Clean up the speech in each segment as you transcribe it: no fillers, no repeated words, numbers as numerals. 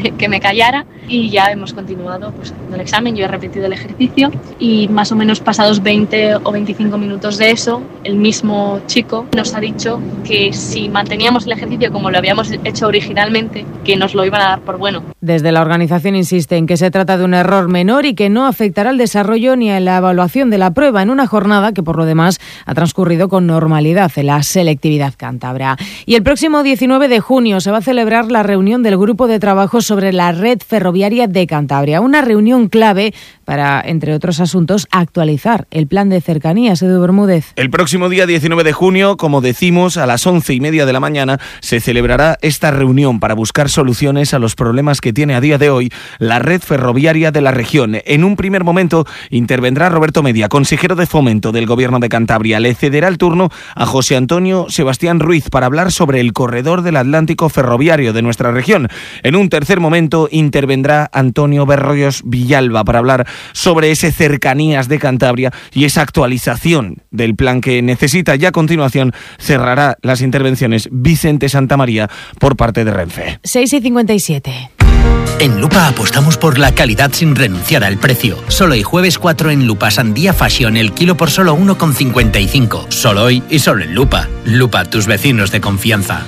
que me callara, y ya hemos continuado pues haciendo el examen. Yo he repetido el ejercicio y más o menos pasados 20 o 25 minutos de eso, el mismo chico nos ha dicho que si manteníamos el ejercicio como lo habíamos hecho originalmente, que nos lo iban a dar por bueno. Desde la organización insisten que se trata de un error menor y que no afectará al desarrollo ni a la evaluación de la prueba, en una jornada que por lo demás ha transcurrido con normalidad en la selectividad cántabra. Y el próximo 19 de junio se va a celebrar la reunión del Grupo de Trabajo sobre la Red Ferroviaria de Cantabria, una reunión clave para, entre otros asuntos, actualizar el plan de cercanías. Edu Bermúdez. El próximo día 19 de junio, como decimos, a las 11:30 de la mañana, se celebrará esta reunión para buscar soluciones a los problemas que tiene a día de hoy la red ferroviaria de la región. En un primer momento intervendrá Roberto Media, consejero de Fomento del Gobierno de Cantabria. Le cederá el turno a José Antonio Sebastián Ruiz para hablar sobre el corredor del Atlántico ferroviario de nuestra región. En un tercer momento intervendrá Antonio Berroyos Villalba para hablar sobre ese cercanías de Cantabria y esa actualización del plan que necesita. Y a continuación cerrará las intervenciones Vicente Santamaría por parte de Renfe. 6:57. En Lupa apostamos por la calidad sin renunciar al precio. Solo hoy jueves 4 en Lupa Sandía Fashion, el kilo por solo 1,55. Solo hoy y solo en Lupa. Lupa, tus vecinos de confianza.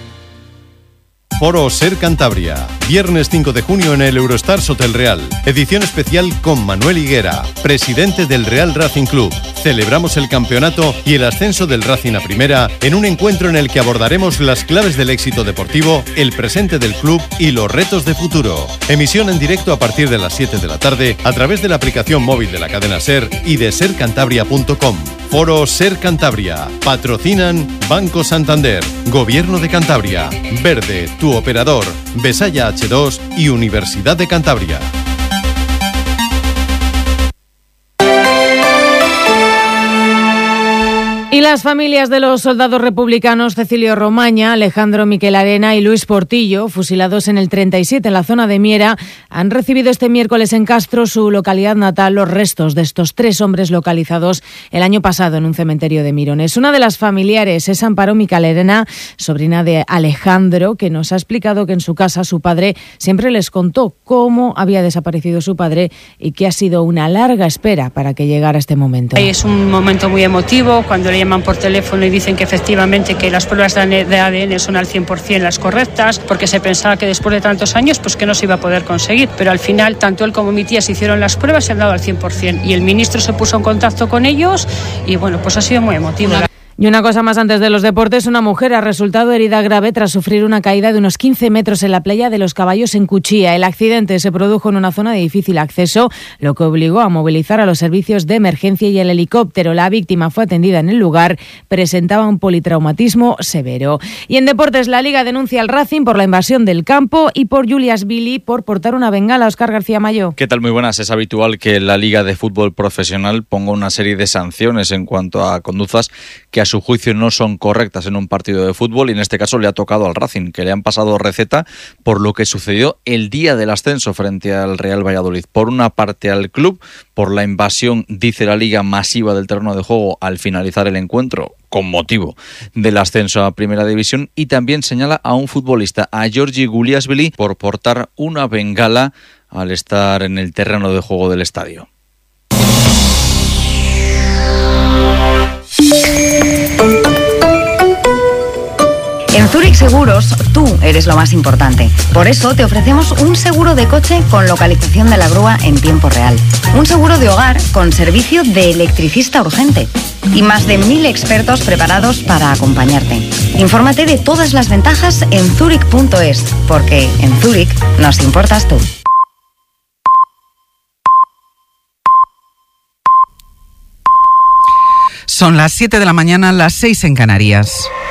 Foro Ser Cantabria, viernes 5 de junio en el Eurostars Hotel Real. Edición especial con Manuel Higuera, presidente del Real Racing Club. Celebramos el campeonato y el ascenso del Racing a Primera en un encuentro en el que abordaremos las claves del éxito deportivo, el presente del club y los retos de futuro. Emisión en directo a partir de las 7 de la tarde a través de la aplicación móvil de la cadena Ser y de sercantabria.com. Foro Ser Cantabria. Patrocinan Banco Santander, Gobierno de Cantabria, Verde, tu operador, Besaya H2 y Universidad de Cantabria. Y las familias de los soldados republicanos Cecilio Romaña, Alejandro Miquel Arena y Luis Portillo, fusilados en el 37 en la zona de Miera, han recibido este miércoles en Castro, su localidad natal, los restos de estos 3 hombres localizados el año pasado en un cementerio de Mirones. Una de las familiares es Amparo Miquel Arena, sobrina de Alejandro, que nos ha explicado que en su casa su padre siempre les contó cómo había desaparecido su padre y que ha sido una larga espera para que llegara este momento. Es un momento muy emotivo cuando le llaman por teléfono y dicen que efectivamente que las pruebas de ADN son al 100% las correctas, porque se pensaba que después de tantos años pues que no se iba a poder conseguir, pero al final tanto él como mi tía se hicieron las pruebas y han dado al 100%, y el ministro se puso en contacto con ellos y bueno, pues ha sido muy emotivo. Y una cosa más antes de los deportes, una mujer ha resultado herida grave tras sufrir una caída de unos 15 metros en la playa de Los Caballos en Cuchilla. El accidente se produjo en una zona de difícil acceso, lo que obligó a movilizar a los servicios de emergencia y el helicóptero. La víctima fue atendida en el lugar, presentaba un politraumatismo severo. Y en deportes, la Liga denuncia al Racing por la invasión del campo y por Julias Billy por portar una bengala. Óscar García Mayo. ¿Qué tal? Muy buenas. Es habitual que la Liga de Fútbol Profesional ponga una serie de sanciones en cuanto a conductas que a su juicio no son correctas en un partido de fútbol, y en este caso le ha tocado al Racing, que le han pasado receta por lo que sucedió el día del ascenso frente al Real Valladolid. Por una parte al club, por la invasión, dice la Liga, masiva del terreno de juego al finalizar el encuentro, con motivo del ascenso a Primera División, y también señala a un futbolista, a Georgi Guliasvili, por portar una bengala al estar en el terreno de juego del estadio. En Zurich Seguros, tú eres lo más importante. Por eso te ofrecemos un seguro de coche con localización de la grúa en tiempo real. Un seguro de hogar con servicio de electricista urgente. Y más de 1000 expertos preparados para acompañarte. Infórmate de todas las ventajas en zurich.es, porque en Zurich nos importas tú. Son las 7 de la mañana, las 6 en Canarias.